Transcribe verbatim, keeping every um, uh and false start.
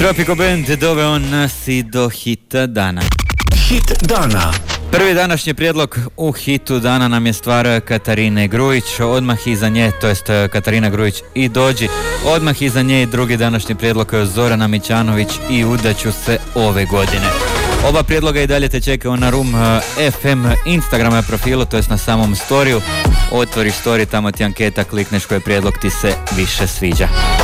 Tropico Band doveo nas i do hita dana. Hit dana. Prvi današnji prijedlog u hitu dana nam je stvar Katarine Grujić, odmah iza nje, to jest Katarina Grujić i Dođi, odmah iza nje i drugi današnji prijedlog Zorana Mićanović i Udaću se ove godine. Oba prijedloga i dalje te čekaju na Room F M Instagrama profilu, to jest na samom storiju. Otvoriš story, tamo ti anketa, klikneš koji prijedlog ti se više sviđa.